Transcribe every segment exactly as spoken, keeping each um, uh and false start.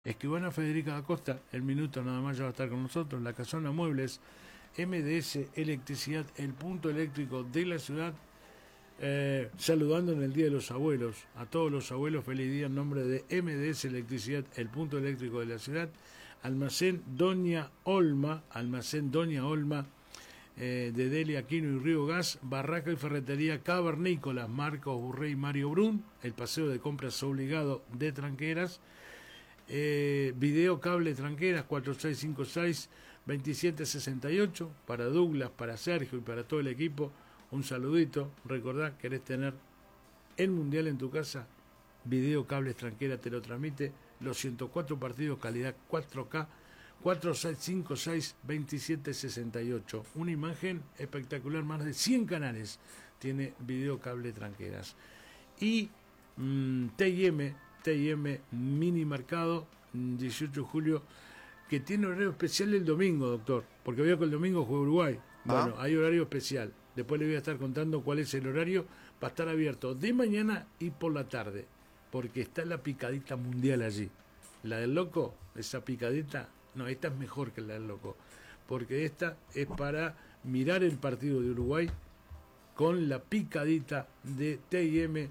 Escribana Federica Acosta, el minuto nada más ya va a estar con nosotros. La Casona Muebles, M D S Electricidad, el punto eléctrico de la ciudad. Eh, saludando en el Día de los Abuelos. A todos los abuelos, feliz día en nombre de M D S Electricidad, el punto eléctrico de la ciudad. Almacén Doña Olma, Almacén Doña Olma, eh, de Delia Aquino y Río Gas, Barraca y Ferretería Cavernícolas, Marcos Burrey y Mario Brun, el paseo de compras obligado de Tranqueras. Eh, video cable Tranqueras cuatro seis cinco seis, dos siete seis ocho, para Douglas, para Sergio y para todo el equipo. Un saludito. Recordá, querés tener el mundial en tu casa, Video Cables Tranquera te lo transmite, los ciento cuatro partidos, calidad cuatro K, cuatro seis cinco seis, dos siete seis ocho. Una imagen espectacular, más de cien canales tiene Video Cable Tranqueras. Y mmm, T I M, T I M Mini Mercado, dieciocho de julio, que tiene horario especial el domingo, doctor, porque veo que el domingo juega Uruguay. Bueno, ¿Ah? Hay horario especial. Después le voy a estar contando cuál es el horario. Va a estar abierto de mañana y por la tarde, porque está la picadita mundial allí. La del loco, esa picadita, no, esta es mejor que la del loco, porque esta es para mirar el partido de Uruguay con la picadita de T I M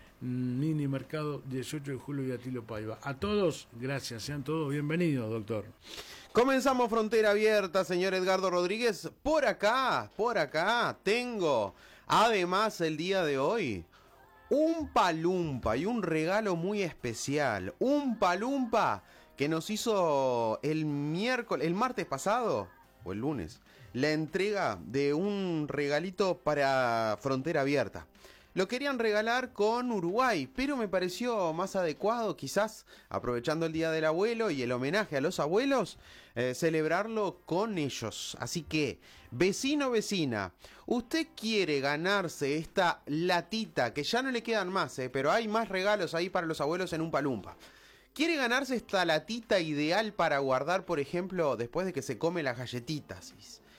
Mini Mercado, dieciocho de julio y Atilo Paiva. A todos, gracias, sean todos bienvenidos, doctor. Comenzamos Frontera Abierta, señor Edgardo Rodríguez. Por acá, por acá, tengo, además el día de hoy, un palumpa y un regalo muy especial. Un palumpa que nos hizo el miércoles, el martes pasado, o el lunes, la entrega de un regalito para Frontera Abierta. Lo querían regalar con Uruguay, pero me pareció más adecuado, quizás aprovechando el Día del Abuelo y el homenaje a los abuelos, eh, celebrarlo con ellos. Así que, vecino, vecina, usted quiere ganarse esta latita, que ya no le quedan más, eh, pero hay más regalos ahí para los abuelos en un palumpa. ¿Quiere ganarse esta latita ideal para guardar, por ejemplo, después de que se come las galletitas?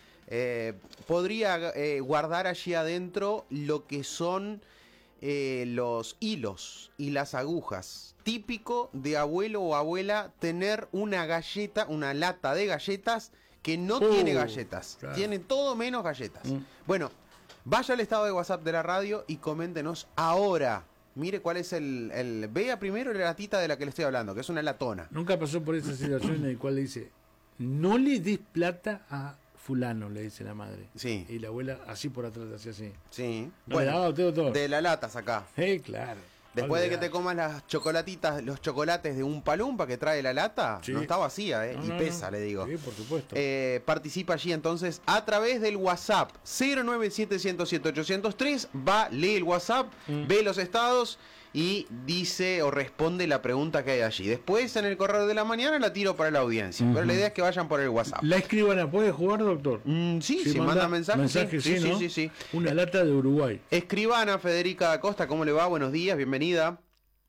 Eh, podría eh, guardar allí adentro lo que son eh, los hilos y las agujas. Típico de abuelo o abuela tener una galleta, una lata de galletas que no uh, tiene galletas. Claro. Tiene todo menos galletas. Mm. Bueno, vaya al estado de WhatsApp de la radio y coméntenos ahora. Mire cuál es el, el... Vea primero la latita de la que le estoy hablando, que es una latona. Nunca pasó por esa situación en la cual le dice, no le des plata a fulano, le dice la madre. Sí. Y la abuela así por atrás hacía así. Sí. ¿No bueno, le daba a usted, doctor? De la lata sacá. Eh, claro. Después de que te comas las chocolatitas, los chocolates de un palumpa que trae la lata, sí. No está vacía, ¿eh? No, y no, pesa, no. le digo. Sí, por supuesto. Eh, participa allí entonces a través del WhatsApp cero nueve siete cero siete ocho cero tres. Va, lee el WhatsApp, mm. ve los estados y dice o responde la pregunta que hay allí. Después en el correo de la mañana la tiro para la audiencia. Uh-huh. Pero la idea es que vayan por el WhatsApp. ¿La escribana puede jugar, doctor? Mm, sí, si, si manda, manda mensajes. Mensaje, sí, sí, ¿no? sí, sí, sí. Una lata de Uruguay. Escribana Federica Acosta, ¿cómo le va? Buenos días, bienvenida.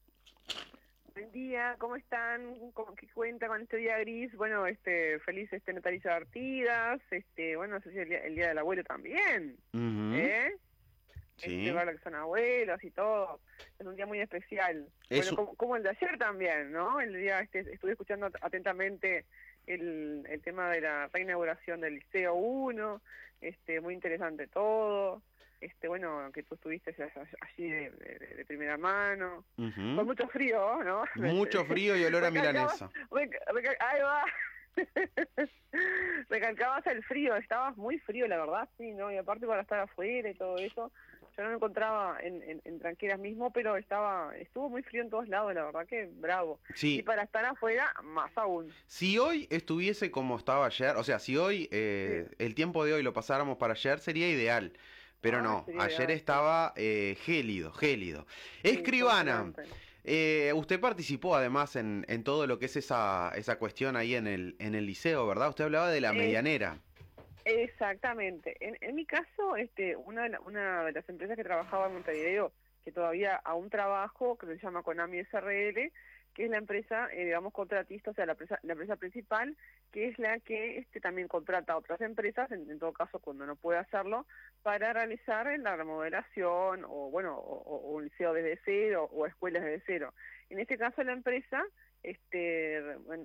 Buen día, ¿cómo están? ¿Cómo, ¿Qué cuenta con este día gris? Bueno, este, feliz este Natalicio de Artigas, este, bueno, no sé si el día, el día del abuelo también, uh-huh. ¿eh? Sí. Este, que son abuelos y todo, es un día muy especial. Eso. Bueno, como, como el de ayer también, ¿no? El día, este, estuve escuchando atentamente el, el tema de la reinauguración del Liceo uno, este, muy interesante todo. Este, bueno, que tú estuviste allí de, de, de primera mano, uh-huh. Con mucho frío, ¿no? Mucho frío y olor a milanesa. Ahí va. Recalcabas el frío, estabas muy frío, la verdad, sí, ¿no? Y aparte para estar afuera y todo eso, yo no me encontraba en, en, en Tranqueras mismo, pero estaba, estuvo muy frío en todos lados, la verdad que bravo. Sí. Y para estar afuera, más aún. Si hoy estuviese como estaba ayer, o sea, si hoy, eh, sí. el tiempo de hoy lo pasáramos para ayer, sería ideal. Pero ah, no, ayer ideal, estaba eh, gélido, gélido. Sí, Escribana, eh, usted participó además en, en todo lo que es esa esa cuestión ahí en el en el liceo, ¿verdad? Usted hablaba de la eh, medianera. Exactamente. En, en mi caso, este, una de, la, una de las empresas que trabajaba en Montevideo, que todavía aún trabajo, que se llama Konami S R L, que es la empresa, eh, digamos, contratista, o sea, la empresa, la empresa principal, que es la que este, también contrata a otras empresas, en, en todo caso cuando no puede hacerlo, para realizar la remodelación, o bueno, o, o un liceo desde cero, o escuelas desde cero. En este caso la empresa este, en,